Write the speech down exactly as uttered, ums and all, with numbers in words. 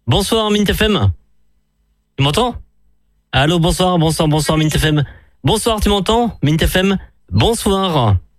Bonsoir Mint F M. Tu m'entends? Allô, bonsoir, bonsoir, bonsoir Mint F M. Bonsoir, tu m'entends Mint F M. Bonsoir.